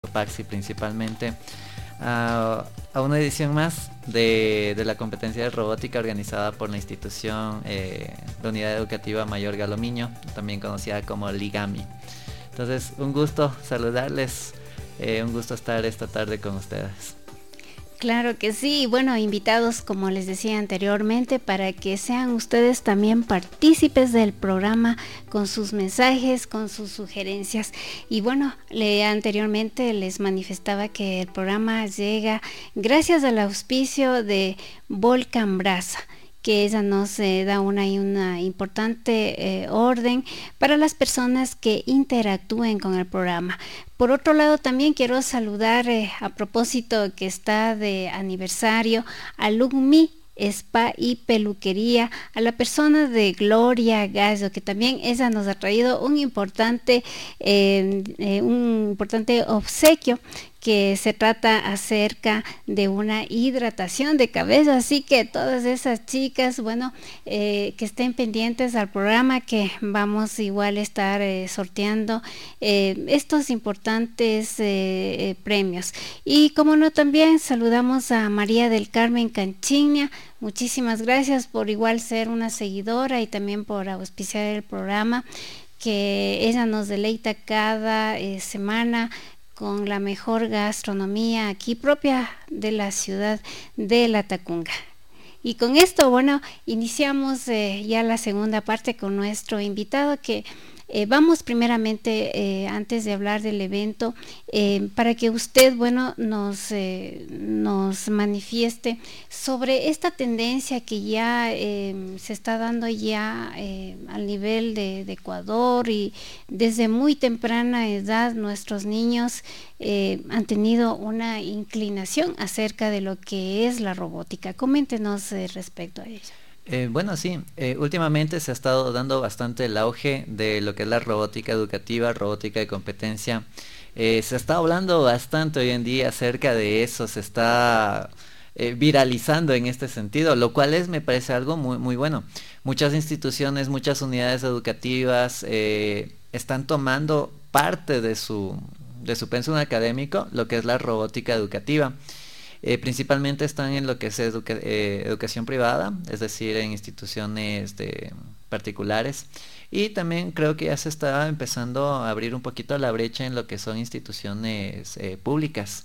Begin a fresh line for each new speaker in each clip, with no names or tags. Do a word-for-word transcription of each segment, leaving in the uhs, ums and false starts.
Cotopaxi principalmente, a, a una edición más de, de la competencia de robótica organizada por la institución eh, de Unidad Educativa Mayor Galomiño, también conocida como Ligami. Entonces, un gusto saludarles, eh, un gusto estar esta tarde con ustedes.
Claro que sí, bueno, invitados como les decía anteriormente para que sean ustedes también partícipes del programa con sus mensajes, con sus sugerencias. Y bueno, le, anteriormente les manifestaba que el programa llega gracias al auspicio de Volcan Brasa, que ella nos eh, da una, una importante eh, orden para las personas que interactúen con el programa. Por otro lado, también quiero saludar eh, a propósito que está de aniversario a Lugmi Spa y Peluquería, a la persona de Gloria Gallo, que también ella nos ha traído un importante, eh, eh, un importante obsequio, que se trata acerca de una hidratación de cabello, así que todas esas chicas, bueno, eh, que estén pendientes al programa, que vamos igual a estar eh, sorteando eh, estos importantes eh, eh, premios. Y como no, también saludamos a María del Carmen Canchiña. Muchísimas gracias por igual ser una seguidora y también por auspiciar el programa, que ella nos deleita cada eh, semana con la mejor gastronomía aquí propia de la ciudad de Latacunga. Y con esto, bueno, iniciamos eh, ya la segunda parte con nuestro invitado, que eh, vamos primeramente, eh, antes de hablar del evento, eh, para que usted, bueno, nos, eh, nos manifieste sobre esta tendencia que ya eh, se está dando ya eh, al nivel de, de Ecuador, y desde muy temprana edad nuestros niños eh, han tenido una inclinación acerca de lo que es la robótica. Coméntenos eh, respecto a ello.
Eh, bueno, sí, eh, últimamente se ha estado dando bastante el auge de lo que es la robótica educativa, robótica de competencia. Eh, se está hablando bastante hoy en día acerca de eso, se está eh, viralizando en este sentido, lo cual es, me parece algo muy, muy bueno. Muchas instituciones, muchas unidades educativas eh, están tomando parte de su, de su pensum académico, lo que es la robótica educativa. Eh, principalmente están en lo que es educa eh, educación privada, es decir, en instituciones de, particulares, y también creo que ya se está empezando a abrir un poquito la brecha en lo que son instituciones eh, públicas.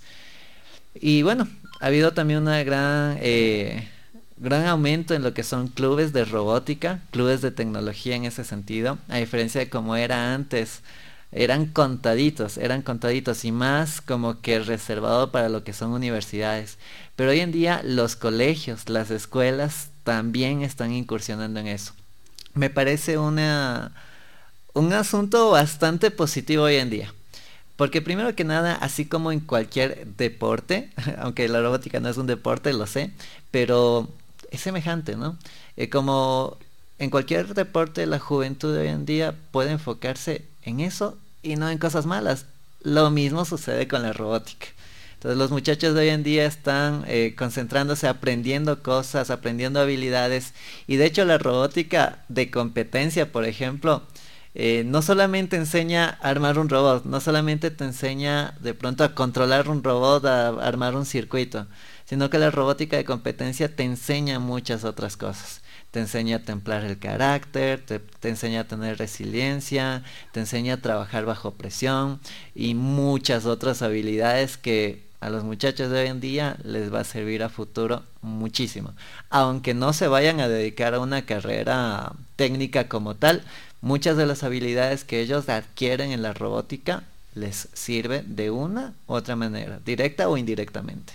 Y bueno, ha habido también una gran eh, gran aumento en lo que son clubes de robótica, clubes de tecnología en ese sentido, a diferencia de como era antes. Eran contaditos, eran contaditos y más como que reservado para lo que son universidades. Pero hoy en día los colegios, las escuelas también están incursionando en eso. Me parece una, un asunto bastante positivo hoy en día. Porque primero que nada, así como en cualquier deporte, aunque la robótica no es un deporte, lo sé, pero es semejante, ¿no? Eh, como en cualquier deporte, la juventud de hoy en día puede enfocarse en eso y no en cosas malas. Lo mismo sucede con la robótica. Entonces los muchachos de hoy en día están eh, concentrándose, aprendiendo cosas, aprendiendo habilidades, y de hecho la robótica de competencia, por ejemplo, eh, no solamente enseña a armar un robot, no solamente te enseña de pronto a controlar un robot, a armar un circuito, sino que la robótica de competencia te enseña muchas otras cosas. Te enseña a templar el carácter, te, te enseña a tener resiliencia, te enseña a trabajar bajo presión y muchas otras habilidades que a los muchachos de hoy en día les va a servir a futuro muchísimo. Aunque no se vayan a dedicar a una carrera técnica como tal, muchas de las habilidades que ellos adquieren en la robótica les sirve de una u otra manera, directa o indirectamente.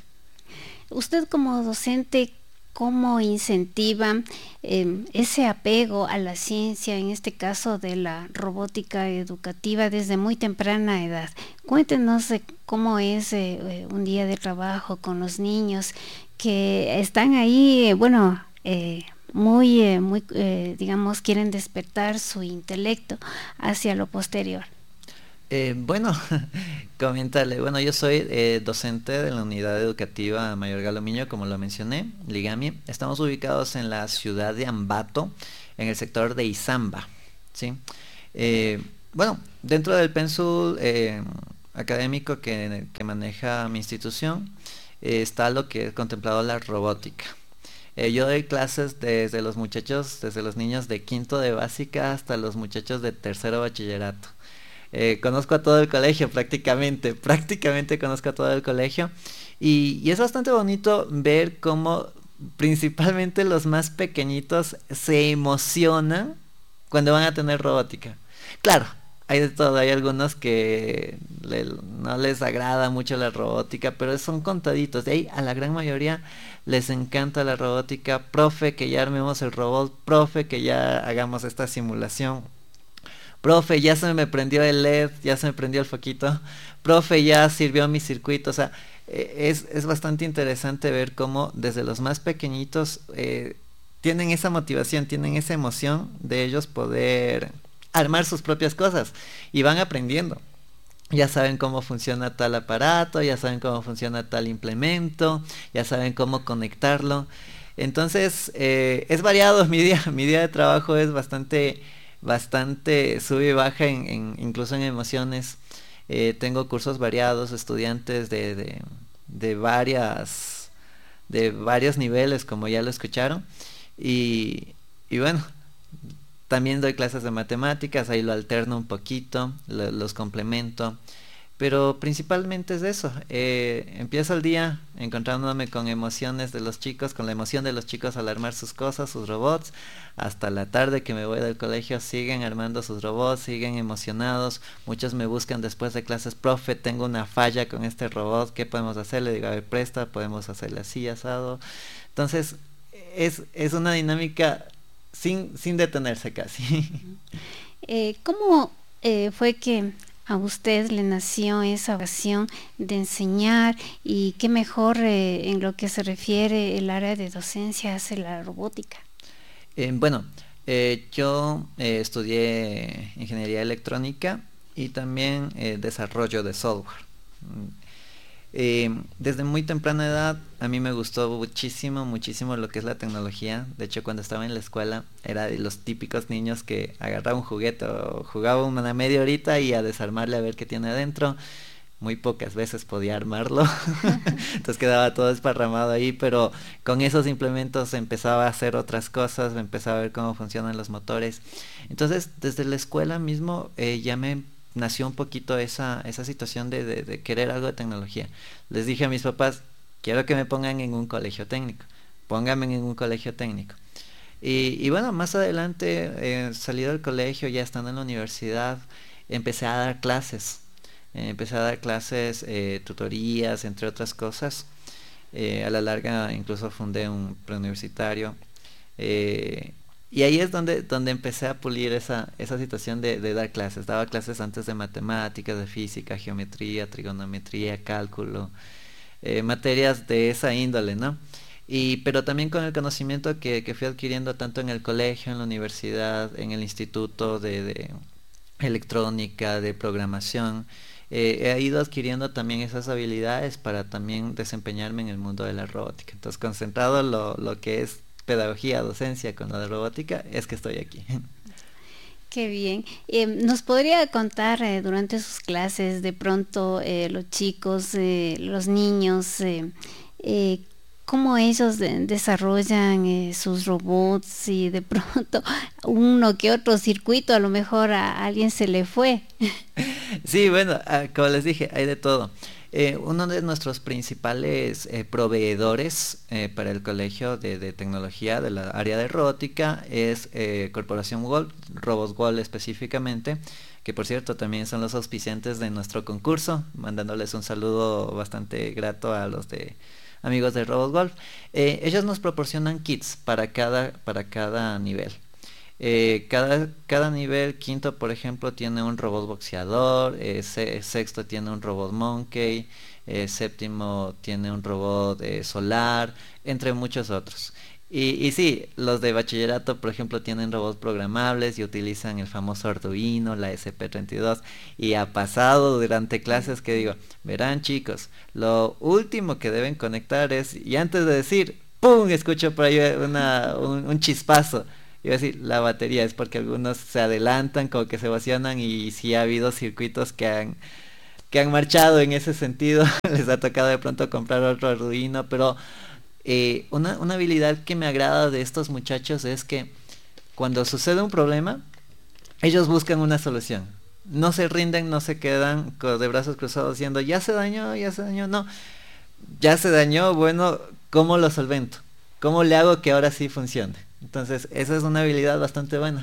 Usted como docente, ¿cómo incentiva eh, ese apego a la ciencia, en este caso de la robótica educativa, desde muy temprana edad? Cuéntenos eh, cómo es eh, un día de trabajo con los niños que están ahí, eh, bueno, eh, muy, eh, muy eh, digamos, quieren despertar su intelecto hacia lo posterior.
Eh, bueno, comentarle, bueno, yo soy eh, docente de la unidad educativa Mayor Galomiño, como lo mencioné, Ligami. Estamos ubicados en la ciudad de Ambato, en el sector de Izamba, ¿sí? Eh, bueno, dentro del pensul eh, académico que, que maneja mi institución, eh, está lo que es contemplado la robótica. Eh, yo doy clases desde los muchachos, desde los niños de quinto de básica hasta los muchachos de tercero bachillerato. Eh, conozco a todo el colegio prácticamente, prácticamente conozco a todo el colegio y, y es bastante bonito ver cómo principalmente los más pequeñitos se emocionan cuando van a tener robótica. Claro, hay de todo, hay algunos que le, no les agrada mucho la robótica, pero son contaditos. De ahí a la gran mayoría les encanta la robótica. Profe, que ya armemos el robot. Profe, que ya hagamos esta simulación. Profe, ya se me prendió el L E D, ya se me prendió el foquito. Profe, ya sirvió mi circuito. O sea, es, es bastante interesante ver cómo desde los más pequeñitos eh, tienen esa motivación, tienen esa emoción de ellos poder armar sus propias cosas y van aprendiendo. Ya saben cómo funciona tal aparato, ya saben cómo funciona tal implemento, ya saben cómo conectarlo. Entonces eh, es variado mi día, mi día de trabajo es bastante, bastante sube y baja, en, en, incluso en emociones. Eh, tengo cursos variados, estudiantes de, de, de varias, de varios niveles, como ya lo escucharon, y, y bueno. También doy clases de matemáticas, ahí lo alterno un poquito, lo, los complemento, pero principalmente es eso. Eh, empiezo el día encontrándome con emociones de los chicos, con la emoción de los chicos al armar sus cosas, sus robots, hasta la tarde que me voy del colegio siguen armando sus robots, siguen emocionados. Muchos me buscan después de clases: profe, tengo una falla con este robot, ¿qué podemos hacer? Le digo, a ver, presta, podemos hacerle así, asado. Entonces es, es una dinámica Sin, sin detenerse casi.
Eh, ¿Cómo eh, fue que a usted le nació esa vocación de enseñar, y qué mejor eh, en lo que se refiere el área de docencia hace la robótica?
Eh, bueno, eh, yo eh, estudié ingeniería electrónica y también eh, desarrollo de software. Eh, desde muy temprana edad a mí me gustó muchísimo, muchísimo lo que es la tecnología. De hecho, cuando estaba en la escuela era de los típicos niños que agarraba un juguete o jugaba una media horita y a desarmarle a ver qué tiene adentro. Muy pocas veces podía armarlo, entonces quedaba todo esparramado ahí, pero con esos implementos empezaba a hacer otras cosas, empezaba a ver cómo funcionan los motores. Entonces, desde la escuela mismo eh, ya me nació un poquito esa, esa situación de, de, de querer algo de tecnología. Les dije a mis papás: quiero que me pongan en un colegio técnico, pónganme en un colegio técnico. Y, y bueno, más adelante, eh, salido del colegio, ya estando en la universidad, empecé a dar clases. Eh, empecé a dar clases, eh, tutorías, entre otras cosas. Eh, a la larga incluso fundé un preuniversitario. Eh, y ahí es donde, donde empecé a pulir esa, esa situación de, de dar clases. Daba clases antes de matemáticas, de física, geometría, trigonometría, cálculo, eh, materias de esa índole, ¿no? Y, pero también con el conocimiento que, que fui adquiriendo tanto en el colegio, en la universidad, en el instituto de, de electrónica, de programación. Eh, he ido adquiriendo también esas habilidades para también desempeñarme en el mundo de la robótica. Entonces, concentrado lo, lo que es pedagogía, docencia con la de robótica, es que estoy aquí.
Qué bien. Eh, ¿Nos podría contar eh, durante sus clases, de pronto eh, los chicos, eh, los niños, eh, eh, cómo ellos de, desarrollan eh, sus robots, y de pronto uno que otro circuito a lo mejor a alguien se le fue?
Sí, bueno, uh, como les dije, hay de todo. Eh, uno de nuestros principales eh, proveedores eh, para el colegio de, de tecnología de la área de robótica es eh, Corporación Wolf, Robots Wolf específicamente, que por cierto también son los auspiciantes de nuestro concurso, mandándoles un saludo bastante grato a los de amigos de Robots Wolf. Eh, ellos nos proporcionan kits para cada, para cada nivel. Eh, cada, cada nivel, quinto por ejemplo, tiene un robot boxeador, eh, se, sexto tiene un robot monkey, eh, séptimo tiene un robot eh, solar, entre muchos otros. Y, y sí, los de bachillerato, por ejemplo, tienen robots programables y utilizan el famoso Arduino, la S P treinta y dos. Y ha pasado durante clases que digo: verán chicos, lo último que deben conectar es, y antes de decir, ¡pum!, escucho por ahí una, un, un chispazo. Iba a decir la batería, es porque algunos se adelantan, como que se emocionan, y sí ha habido circuitos que han que han marchado en ese sentido, les ha tocado de pronto comprar otro Arduino, pero eh, una, una habilidad que me agrada de estos muchachos es que cuando sucede un problema, ellos buscan una solución. No se rinden, no se quedan de brazos cruzados diciendo, ya se dañó, ya se dañó, no. Ya se dañó, bueno, ¿cómo lo solvento? ¿Cómo le hago que ahora sí funcione? Entonces, esa es una habilidad bastante buena.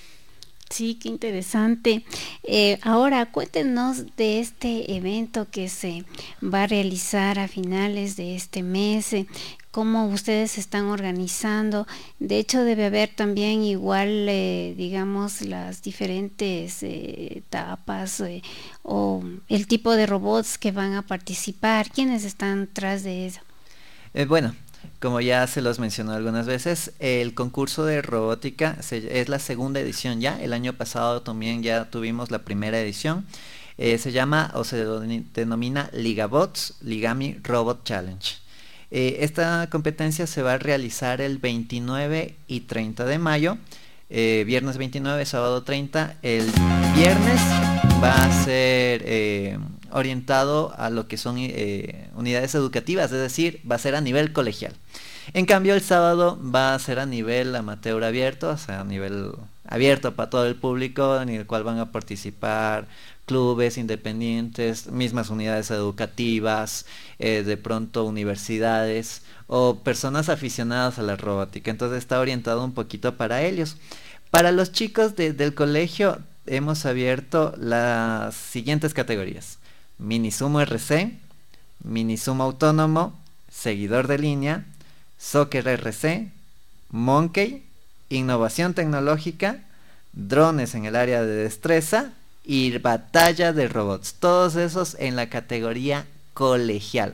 Sí, qué interesante. Eh, ahora, cuéntenos de este evento que se va a realizar a finales de este mes, eh, cómo ustedes se están organizando. De hecho, debe haber también igual, eh, digamos, las diferentes eh, etapas eh, o el tipo de robots que van a participar. ¿Quiénes están tras de eso?
Eh, bueno, como ya se los mencionó algunas veces, el concurso de robótica se, es la segunda edición ya. El año pasado también ya tuvimos la primera edición. Eh, se llama o se denomina Ligabots Ligami Robot Challenge. Eh, esta competencia se va a realizar el veintinueve y treinta de mayo. Eh, viernes veintinueve, sábado treinta. El viernes va a ser eh, orientado a lo que son eh, unidades educativas, es decir, va a ser a nivel colegial. En cambio, el sábado va a ser a nivel amateur abierto, o sea, a nivel abierto para todo el público, en el cual van a participar clubes independientes, mismas unidades educativas, eh, de pronto universidades o personas aficionadas a la robótica. Entonces está orientado un poquito para ellos. Para los chicos de, del colegio hemos abierto las siguientes categorías: Mini Sumo R C, Mini Sumo Autónomo, Seguidor de Línea, Soccer R C, Monkey, Innovación Tecnológica, Drones en el área de destreza y Batalla de Robots. Todos esos en la categoría colegial.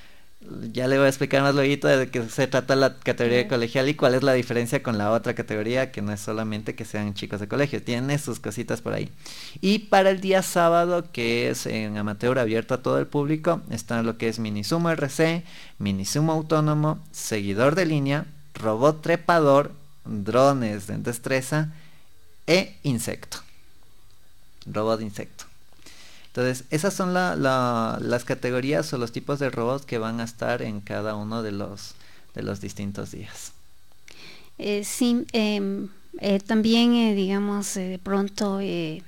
Ya le voy a explicar más luego de qué se trata la categoría de colegial y cuál es la diferencia con la otra categoría, que no es solamente que sean chicos de colegio, tiene sus cositas por ahí. Y para el día sábado, que es en amateur abierto a todo el público, está lo que es Mini Sumo R C, Mini Sumo Autónomo, Seguidor de Línea, Robot Trepador, Drones de destreza e Insecto. Robot Insecto. Entonces, esas son la, la, las categorías o los tipos de robots que van a estar en cada uno de los, de los distintos días.
Eh, sí, eh, eh, también, eh, digamos, eh, de pronto eh,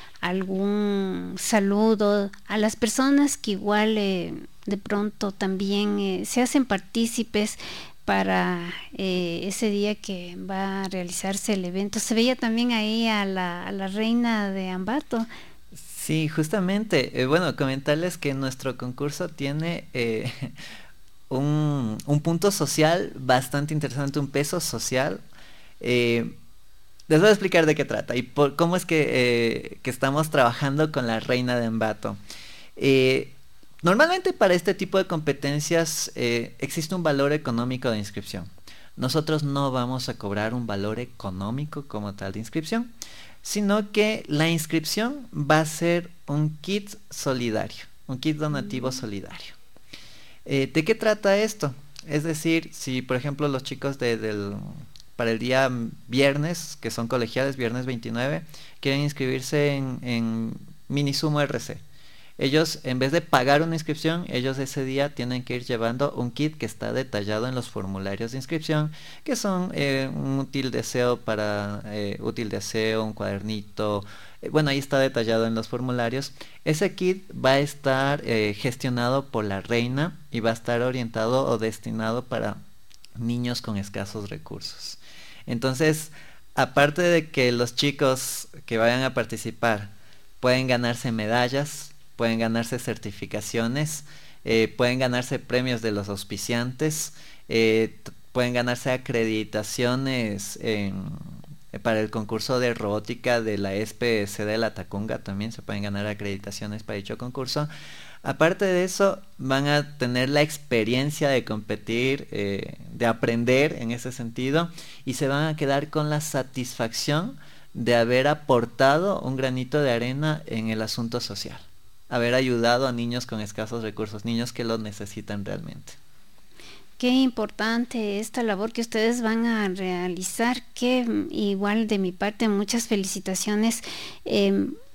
algún saludo a las personas que igual eh, de pronto también eh, se hacen partícipes para eh, ese día que va a realizarse el evento. Se veía también ahí a la, a la reina de Ambato.
Sí, justamente. Eh, bueno, comentarles que nuestro concurso tiene eh, un, un punto social bastante interesante, un peso social. Eh, les voy a explicar de qué trata y por, cómo es que, eh, que estamos trabajando con la reina de Ambato. Eh, normalmente para este tipo de competencias eh, existe un valor económico de inscripción. Nosotros no vamos a cobrar un valor económico como tal de inscripción, sino que la inscripción va a ser un kit solidario, un kit donativo solidario. Eh, ¿De qué trata esto? Es decir, si por ejemplo los chicos de, del, para el día viernes, que son colegiales, viernes veintinueve, quieren inscribirse en, en Mini Sumo R C. Ellos, en vez de pagar una inscripción, ellos ese día tienen que ir llevando un kit que está detallado en los formularios de inscripción, que son eh, un útil de aseo para eh, útil de aseo, un cuadernito. Eh, bueno, ahí está detallado en los formularios. Ese kit va a estar eh, gestionado por la reina y va a estar orientado o destinado para niños con escasos recursos. Entonces, aparte de que los chicos que vayan a participar pueden ganarse medallas, pueden ganarse certificaciones, eh, pueden ganarse premios de los auspiciantes, eh, pueden ganarse acreditaciones en, eh, para el concurso de robótica de la E S P E C de la Tacunga, también se pueden ganar acreditaciones para dicho concurso. Aparte de eso, van a tener la experiencia de competir, eh, de aprender en ese sentido, y se van a quedar con la satisfacción de haber aportado un granito de arena en el asunto social, haber ayudado a niños con escasos recursos, niños que lo necesitan realmente.
Qué importante esta labor que ustedes van a realizar, que igual de mi parte muchas felicitaciones. Eh,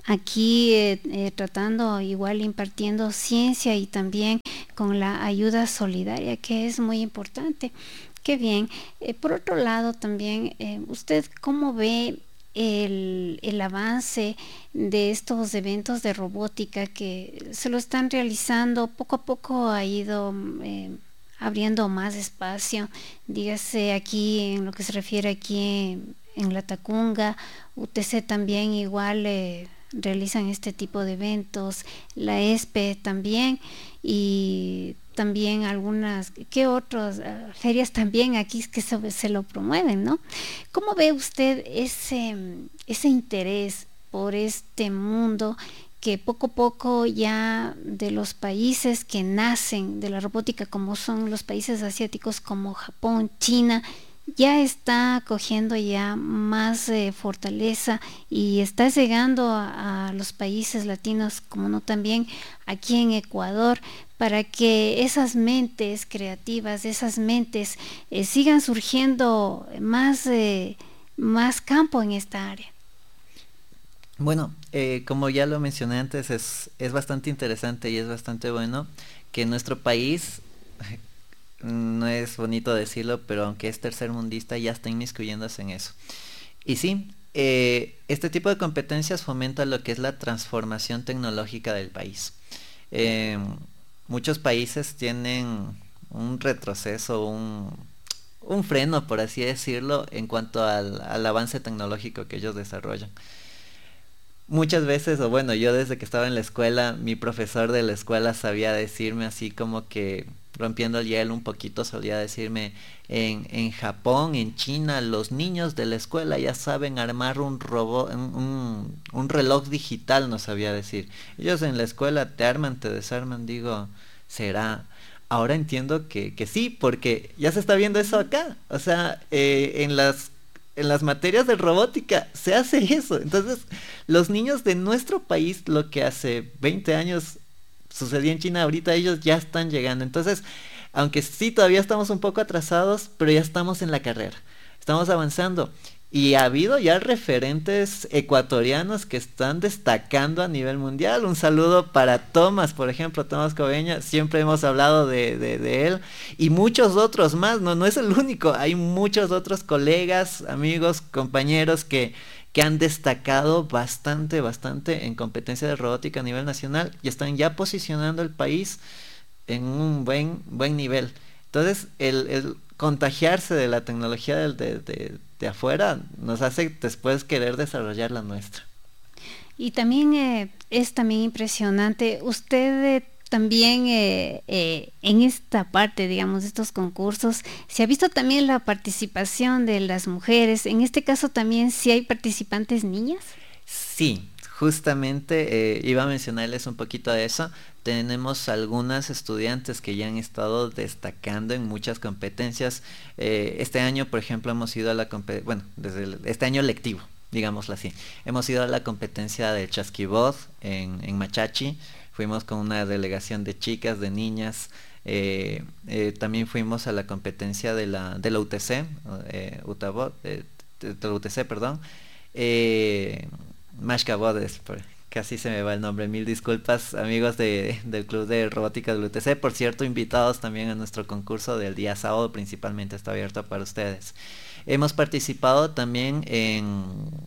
aquí eh, eh, tratando igual impartiendo ciencia y también con la ayuda solidaria, que es muy importante. Qué bien. Eh, por otro lado también, eh, ¿usted cómo ve el, el avance de estos eventos de robótica que se lo están realizando? Poco a poco ha ido eh, abriendo más espacio, dígase aquí en lo que se refiere aquí en, en La Tacunga, U T C también igual eh, realizan este tipo de eventos, la E S P E también, y también algunas, ¿qué otras uh, ferias también aquí que se, se lo promueven, ¿no? ¿Cómo ve usted ese, ese interés por este mundo que poco a poco ya de los países que nacen de la robótica, como son los países asiáticos como Japón, China, ya está cogiendo ya más eh, fortaleza y está llegando a, a los países latinos, como no también aquí en Ecuador, para que esas mentes creativas, esas mentes eh, sigan surgiendo más, eh, más campo en esta área?
Bueno, eh, como ya lo mencioné antes, es, es bastante interesante y es bastante bueno que nuestro país, no es bonito decirlo, pero aunque es tercermundista, ya está inmiscuyéndose en eso. Y sí, eh, este tipo de competencias fomenta lo que es la transformación tecnológica del país. Eh, muchos países tienen un retroceso, un, un freno, por así decirlo, en cuanto al, al avance tecnológico que ellos desarrollan. Muchas veces, o bueno, yo desde que estaba en la escuela, mi profesor de la escuela sabía decirme así como que rompiendo el hielo un poquito, solía decirme, en, en Japón, en China, los niños de la escuela ya saben armar un robot, un, un, un reloj digital, nos sabía decir. Ellos en la escuela te arman, te desarman, digo, será. Ahora entiendo que, que sí, porque ya se está viendo eso acá. O sea, eh, en las en las materias de robótica se hace eso. Entonces, los niños de nuestro país, lo que hace veinte años sucedía en China, ahorita ellos ya están llegando. Entonces, aunque sí todavía estamos un poco atrasados, pero ya estamos en la carrera. Estamos avanzando. Y ha habido ya referentes ecuatorianos que están destacando a nivel mundial. Un saludo para Tomás, por ejemplo, Tomás Coveña. Siempre hemos hablado de, de, de él. Y muchos otros más. No, no es el único. Hay muchos otros colegas, amigos, compañeros que, que han destacado bastante, bastante en competencia de robótica a nivel nacional. Y están ya posicionando el país en un buen, buen nivel. Entonces, el, el contagiarse de la tecnología de, de, de, de afuera nos hace después querer desarrollar la nuestra.
Y también eh, es también impresionante, usted eh, también eh, eh, en esta parte, digamos, de estos concursos, se ha visto también la participación de las mujeres, en este caso también si hay participantes niñas.
Sí, justamente eh, iba a mencionarles un poquito de eso. Tenemos algunas estudiantes que ya han estado destacando en muchas competencias. Eh, este año, por ejemplo, hemos ido a la competencia, bueno, desde el, este año lectivo, digámoslo así. Hemos ido a la competencia de chasquibot en, en Machachi. Fuimos con una delegación de chicas, de niñas. Eh, eh, también fuimos a la competencia de la, de la U T C, eh, Utabot, eh, de, de la U T C, perdón. Eh, Mashkabodes, casi se me va el nombre, mil disculpas amigos de, del Club de Robótica del U T C, por cierto invitados también a nuestro concurso del día sábado, principalmente está abierto para ustedes. Hemos participado también en,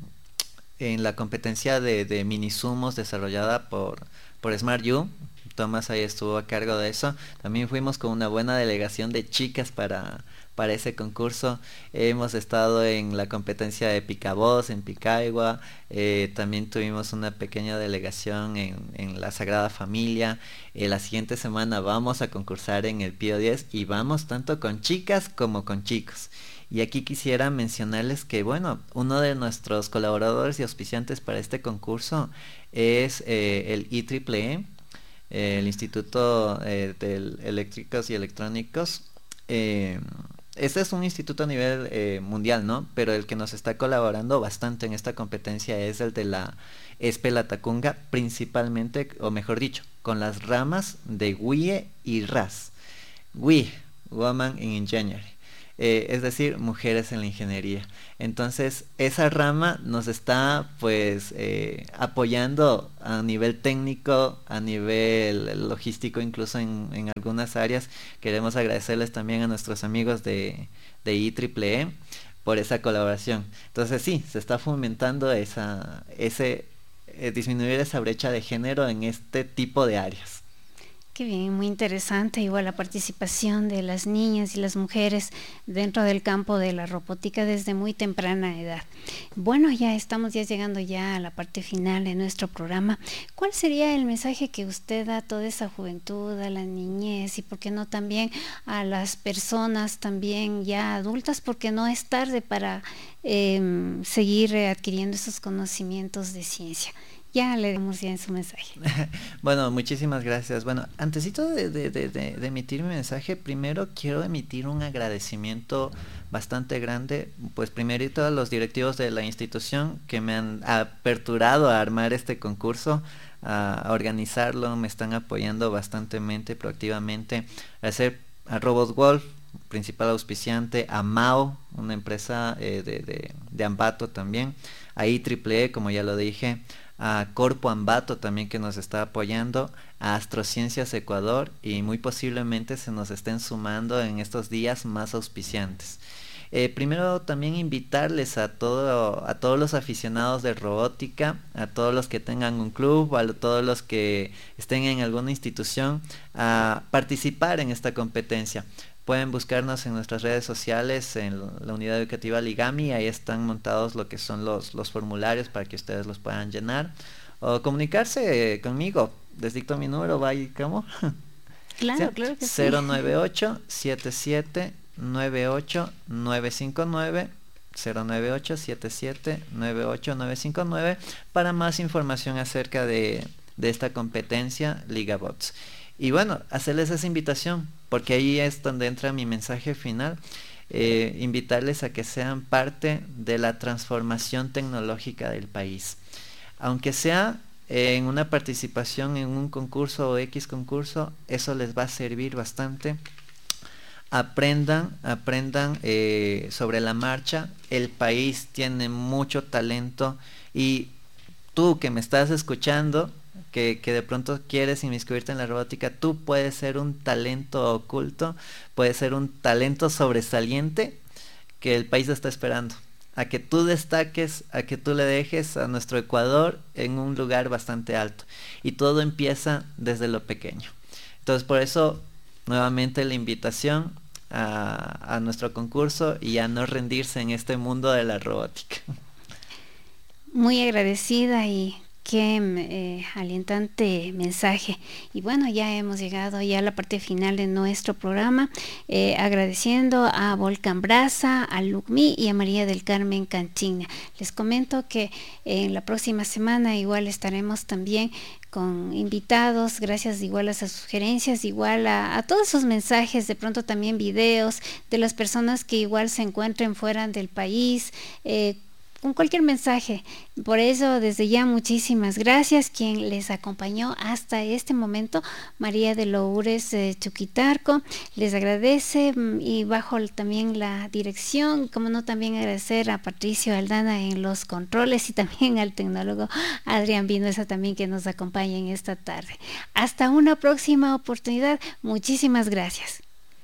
en la competencia de, de minisumos desarrollada por, por SmartU. Tomás ahí estuvo a cargo de eso. También fuimos con una buena delegación de chicas para, para ese concurso. Hemos estado en la competencia de Picavoz, en Picaigua. Eh, también tuvimos una pequeña delegación en, en la Sagrada Familia. Eh, la siguiente semana vamos a concursar en el Pío diez y vamos tanto con chicas como con chicos. Y aquí quisiera mencionarles que, bueno, uno de nuestros colaboradores y auspiciantes para este concurso es eh, el I triple E, el Instituto eh, de Eléctricos y Electrónicos. Eh, este es un instituto a nivel eh, mundial, ¿no? Pero el que nos está colaborando bastante en esta competencia es el de la E S P E La Tacunga, principalmente, o mejor dicho, con las ramas de W I E y R A S. W I E, Woman in Engineering. eh, es decir, mujeres en la ingeniería. Entonces, esa rama nos está pues eh, apoyando a nivel técnico, a nivel logístico, incluso en, en algunas áreas. Queremos agradecerles también a nuestros amigos de, de I triple E por esa colaboración. Entonces sí, se está fomentando esa, ese, eh, disminuir esa brecha de género en este tipo de áreas.
Qué bien, muy interesante, igual la participación de las niñas y las mujeres dentro del campo de la robótica desde muy temprana edad. Bueno, ya estamos ya llegando ya a la parte final de nuestro programa. ¿Cuál sería el mensaje que usted da a toda esa juventud, a la niñez y por qué no también a las personas también ya adultas, porque no es tarde para eh, seguir adquiriendo esos conocimientos de ciencia? Ya le damos ya en su mensaje.
Bueno, muchísimas gracias. Bueno, antesito de, de, de, de, de emitir mi mensaje, primero quiero emitir un agradecimiento bastante grande, pues primerito a los directivos de la institución que me han aperturado a armar este concurso, a organizarlo, me están apoyando bastantemente, proactivamente, a hacer a Robot Wolf, principal auspiciante, a Mao, una empresa eh, de, de, de Ambato también, a I triple E, como ya lo dije, a Corpo Ambato también que nos está apoyando, a Astrociencias Ecuador y muy posiblemente se nos estén sumando en estos días más auspiciantes. Eh, primero también invitarles a todo, a todos los aficionados de robótica, a todos los que tengan un club, a todos los que estén en alguna institución, a participar en esta competencia. Pueden buscarnos en nuestras redes sociales, en la unidad educativa Ligami, ahí están montados lo que son los, los formularios para que ustedes los puedan llenar. O comunicarse conmigo, les dicto mi número, va y cómo.
Claro, ¿sí? Claro que
cero nueve ocho siete siete nueve ocho nueve cinco nueve cero nueve ocho siete siete nueve ocho nueve cinco nueve para más información acerca de, de esta competencia Ligabots. Y bueno, hacerles esa invitación, porque ahí es donde entra mi mensaje final, eh, invitarles a que sean parte de la transformación tecnológica del país. Aunque sea eh, en una participación en un concurso o X concurso, eso les va a servir bastante. Aprendan, aprendan eh, sobre la marcha, el país tiene mucho talento y tú que me estás escuchando, Que, que de pronto quieres inmiscuirte en la robótica, tú puedes ser un talento oculto, puedes ser un talento sobresaliente que el país está esperando, a que tú destaques, a que tú le dejes a nuestro Ecuador en un lugar bastante alto. Y todo empieza desde lo pequeño. Entonces por eso, nuevamente la invitación a, a nuestro concurso y a no rendirse en este mundo de la robótica.
Muy agradecida y qué eh, alientante mensaje. Y bueno, ya hemos llegado ya a la parte final de nuestro programa, eh, agradeciendo a Volcan Brasa, a Lucmi y a María del Carmen Canchigna. Les comento que en la próxima semana igual estaremos también con invitados, gracias igual a esas sugerencias, igual a, a todos esos mensajes, de pronto también videos de las personas que igual se encuentren fuera del país, eh, con cualquier mensaje. Por eso, desde ya, muchísimas gracias. Quien les acompañó hasta este momento, María de Lourdes eh, Chuquitarco, les agradece y bajo también la dirección, como no, también agradecer a Patricio Aldana en los controles y también al tecnólogo Adrián Vinuesa también que nos acompaña en esta tarde. Hasta una próxima oportunidad. Muchísimas gracias.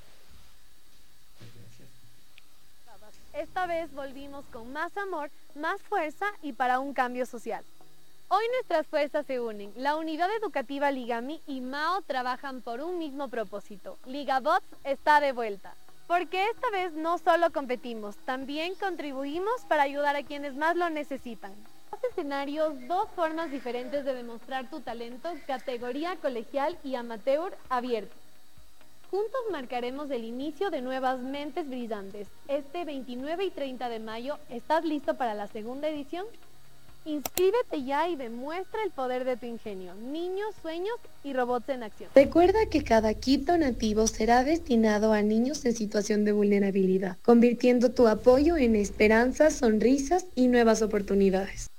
Esta vez volvimos con más amor, más fuerza y para un cambio social. Hoy nuestras fuerzas se unen. La unidad educativa Ligami y Mao trabajan por un mismo propósito. Ligabots está de vuelta. Porque esta vez no solo competimos, también contribuimos para ayudar a quienes más lo necesitan. Dos escenarios, dos formas diferentes de demostrar tu talento, categoría colegial y amateur abierto. Juntos marcaremos el inicio de nuevas mentes brillantes. Este veintinueve y treinta de mayo, ¿estás listo para la segunda edición? Inscríbete ya y demuestra el poder de tu ingenio. Niños, sueños y robots en acción.
Recuerda que cada kit donativo será destinado a niños en situación de vulnerabilidad, convirtiendo tu apoyo en esperanzas, sonrisas y nuevas oportunidades.